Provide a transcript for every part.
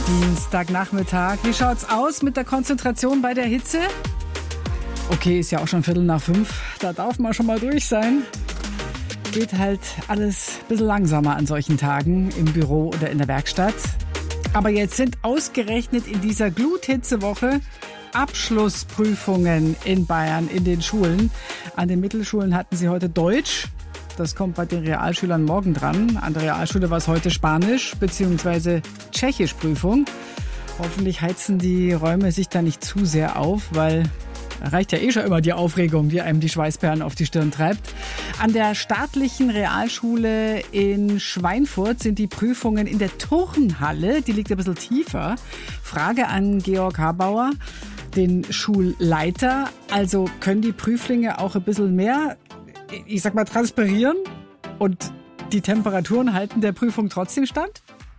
Dienstagnachmittag. Wie schaut's aus mit der Konzentration bei der Hitze? Okay, ist ja auch schon 4:45. Da darf man schon mal durch sein. Geht halt alles ein bisschen langsamer an solchen Tagen im Büro oder in der Werkstatt. Aber jetzt sind ausgerechnet in dieser Gluthitzewoche Abschlussprüfungen in Bayern in den Schulen. An den Mittelschulen hatten sie heute Deutsch. Das kommt bei den Realschülern morgen dran. An der Realschule war es heute Spanisch bzw. Tschechisch-Prüfung. Hoffentlich heizen die Räume sich da nicht zu sehr auf, weil reicht ja schon immer die Aufregung, die einem die Schweißperlen auf die Stirn treibt. An der staatlichen Realschule in Schweinfurt sind die Prüfungen in der Turnhalle. Die liegt ein bisschen tiefer. Frage an Georg Habauer, den Schulleiter. Also können die Prüflinge auch ein bisschen mehr, ich sag mal, transpirieren und die Temperaturen halten der Prüfung trotzdem stand?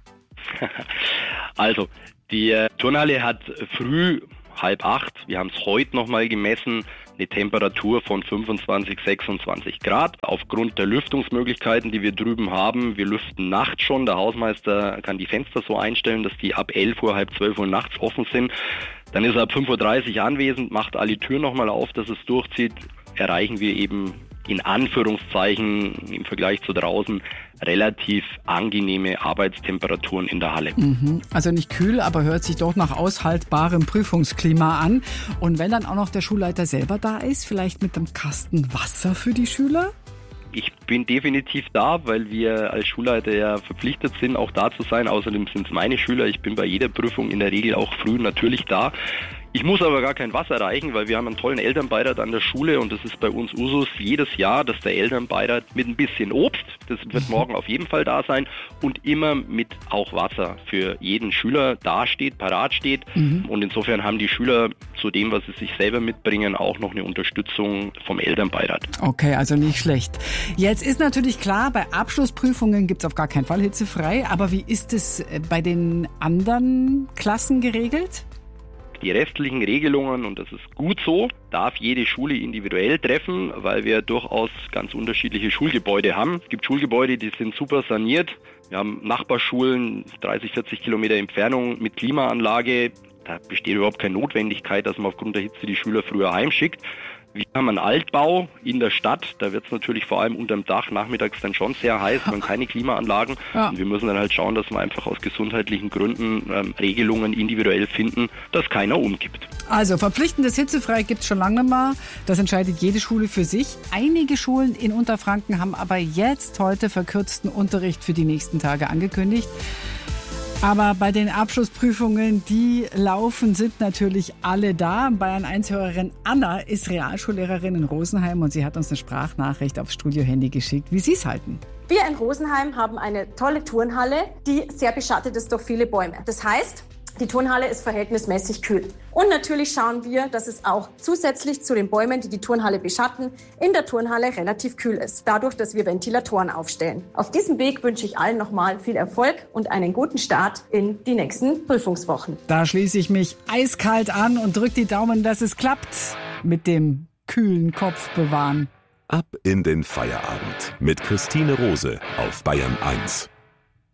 Also, die Turnhalle hat früh 7:30, wir haben es heute nochmal gemessen, eine Temperatur von 25, 26 Grad. Aufgrund der Lüftungsmöglichkeiten, die wir drüben haben, wir lüften nachts schon. Der Hausmeister kann die Fenster so einstellen, dass die ab 11 Uhr, halb 12 Uhr nachts offen sind. Dann ist er ab 5:30 Uhr anwesend, macht alle Türen nochmal auf, dass es durchzieht. Erreichen wir eben in Anführungszeichen im Vergleich zu draußen relativ angenehme Arbeitstemperaturen in der Halle. Also nicht kühl, aber hört sich doch nach aushaltbarem Prüfungsklima an. Und wenn dann auch noch der Schulleiter selber da ist, vielleicht mit einem Kasten Wasser für die Schüler? Ich bin definitiv da, weil wir als Schulleiter ja verpflichtet sind, auch da zu sein. Außerdem sind es meine Schüler. Ich bin bei jeder Prüfung in der Regel auch früh natürlich da. Ich muss aber gar kein Wasser reichen, weil wir haben einen tollen Elternbeirat an der Schule und das ist bei uns Usus jedes Jahr, dass der Elternbeirat mit ein bisschen Obst, das wird morgen auf jeden Fall da sein, und immer mit auch Wasser für jeden Schüler dasteht, parat steht. Und insofern haben die Schüler zu dem, was sie sich selber mitbringen, auch noch eine Unterstützung vom Elternbeirat. Okay, also nicht schlecht. Jetzt ist natürlich klar, bei Abschlussprüfungen gibt es auf gar keinen Fall hitzefrei, aber wie ist es bei den anderen Klassen geregelt? Die restlichen Regelungen, und das ist gut so, darf jede Schule individuell treffen, weil wir durchaus ganz unterschiedliche Schulgebäude haben. Es gibt Schulgebäude, die sind super saniert. Wir haben Nachbarschulen, 30, 40 Kilometer Entfernung mit Klimaanlage. Da besteht überhaupt keine Notwendigkeit, dass man aufgrund der Hitze die Schüler früher heimschickt. Wir haben einen Altbau in der Stadt, da wird es natürlich vor allem unterm Dach nachmittags dann schon sehr heiß, wir haben keine Klimaanlagen. Ja. Und wir müssen dann halt schauen, dass wir einfach aus gesundheitlichen Gründen Regelungen individuell finden, dass keiner umkippt. Also verpflichtendes Hitzefrei gibt es schon lange mal, das entscheidet jede Schule für sich. Einige Schulen in Unterfranken haben aber jetzt heute verkürzten Unterricht für die nächsten Tage angekündigt. Aber bei den Abschlussprüfungen, die laufen, sind natürlich alle da. Bayern-1-Hörerin Anna ist Realschullehrerin in Rosenheim und sie hat uns eine Sprachnachricht aufs Studiohandy geschickt, wie sie es halten. Wir in Rosenheim haben eine tolle Turnhalle, die sehr beschattet ist durch viele Bäume. Das heißt, die Turnhalle ist verhältnismäßig kühl. Und natürlich schauen wir, dass es auch zusätzlich zu den Bäumen, die die Turnhalle beschatten, in der Turnhalle relativ kühl ist. Dadurch, dass wir Ventilatoren aufstellen. Auf diesem Weg wünsche ich allen nochmal viel Erfolg und einen guten Start in die nächsten Prüfungswochen. Da schließe ich mich eiskalt an und drücke die Daumen, dass es klappt mit dem kühlen Kopf bewahren. Ab in den Feierabend mit Christine Rose auf Bayern 1.